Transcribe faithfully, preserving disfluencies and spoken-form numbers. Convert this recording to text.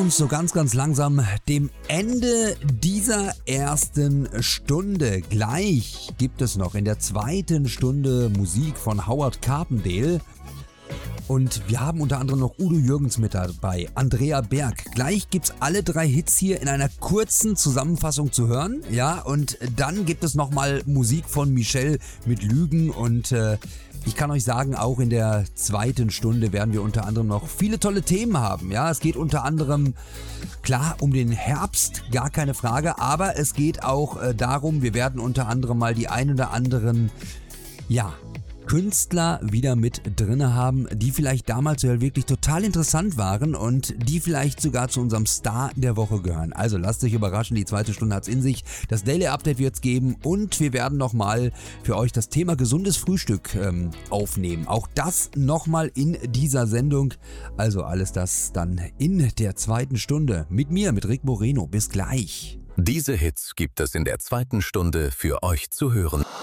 uns so ganz, ganz langsam dem Ende dieser ersten Stunde. Gleich gibt es noch in der zweiten Stunde Musik von Howard Carpendale. Und wir haben unter anderem noch Udo Jürgens mit dabei, Andrea Berg. Gleich gibt's alle drei Hits hier in einer kurzen Zusammenfassung zu hören. Ja, und dann gibt es nochmal Musik von Michelle mit Lügen. Und äh, ich kann euch sagen, auch in der zweiten Stunde werden wir unter anderem noch viele tolle Themen haben. Ja, es geht unter anderem, klar, um den Herbst, gar keine Frage. Aber es geht auch äh, darum, wir werden unter anderem mal die ein oder anderen, ja, Künstler wieder mit drinne haben, die vielleicht damals ja wirklich total interessant waren und die vielleicht sogar zu unserem Star der Woche gehören. Also lasst euch überraschen, die zweite Stunde hat's in sich. Das Daily Update wird's geben und wir werden nochmal für euch das Thema gesundes Frühstück ähm, aufnehmen. Auch das nochmal in dieser Sendung. Also alles das dann in der zweiten Stunde mit mir, mit Rick Moreno. Bis gleich. Diese Hits gibt es in der zweiten Stunde für euch zu hören.